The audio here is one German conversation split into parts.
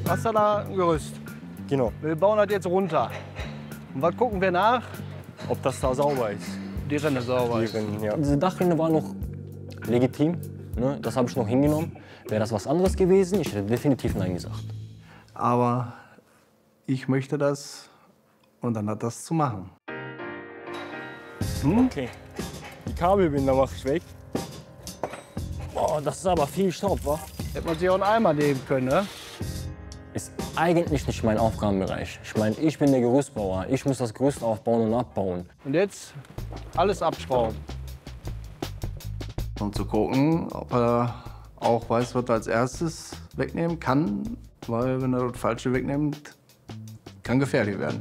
hast du da ein Gerüst. Genau. Wir bauen das jetzt runter. Und was gucken wir nach? Ob das da sauber ist. Die Rinne sauber ist. Ja. Diese Dachrinne war noch legitim, ne? Das habe ich noch hingenommen. Wäre das was anderes gewesen, ich hätte definitiv Nein gesagt. Aber ich möchte das und dann hat das zu machen. Okay. Die Kabelbinder mache ich weg. Boah, das ist aber viel Staub, wa? Hätte man sich auch einen Eimer nehmen können, ne? Ist eigentlich nicht mein Aufgabenbereich. Ich meine, ich bin der Gerüstbauer. Ich muss das Gerüst aufbauen und abbauen. Und jetzt alles abschrauben. Und zu gucken, ob er auch weiß, was er als erstes wegnehmen kann. Weil wenn er das Falsche wegnimmt, kann gefährlich werden.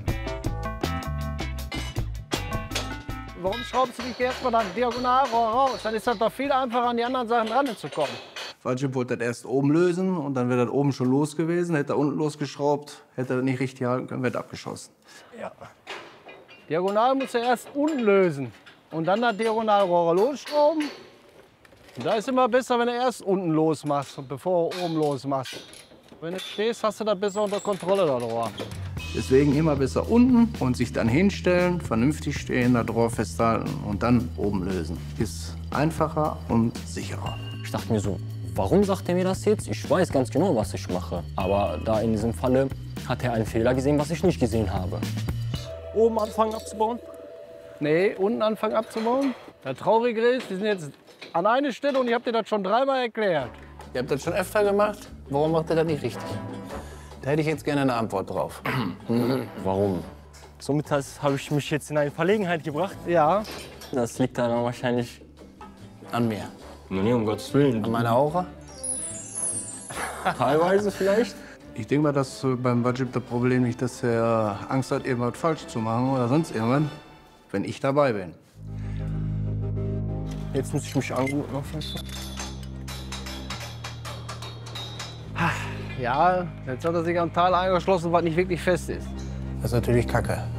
Warum schraubst du dich erstmal dann Diagonalrohr raus? Dann ist das doch viel einfacher, an die anderen Sachen ranzukommen. Falsche wollte das erst oben lösen und dann wäre das oben schon los gewesen. Hätte er unten losgeschraubt, hätte er das nicht richtig halten können, wäre das abgeschossen. Ja. Diagonal muss er erst unten lösen und dann das Diagonalrohr losschrauben. Und da ist immer besser, wenn du erst unten losmachst, bevor du oben losmachst. Wenn du stehst, hast du das besser unter Kontrolle, das Rohr. Deswegen immer besser unten und sich dann hinstellen, vernünftig stehen, das Rohr festhalten und dann oben lösen. Ist einfacher und sicherer. Ich dachte mir so, warum sagt er mir das jetzt? Ich weiß ganz genau, was ich mache. Aber da in diesem Falle hat er einen Fehler gesehen, was ich nicht gesehen habe. Oben anfangen abzubauen? Nee, unten anfangen abzubauen. Das Traurige ist, wir sind jetzt an einer Stelle und ich habe dir das schon dreimal erklärt. Ihr habt das schon öfter gemacht. Warum macht ihr das nicht richtig? Da hätte ich jetzt gerne eine Antwort drauf. Warum? Somit habe ich mich jetzt in eine Verlegenheit gebracht. Ja, Das liegt dann wahrscheinlich... An mir. Nee, um Gottes Willen. An meiner Aura? Teilweise vielleicht. ich denke mal, dass beim Wajib das Problem nicht, dass er Angst hat, irgendwas falsch zu machen oder sonst irgendwann, wenn ich dabei bin. Jetzt muss ich mich anguten auf jeden Fall. Ja, jetzt hat er sich am Tal eingeschlossen, was nicht wirklich fest ist. Das ist natürlich Kacke.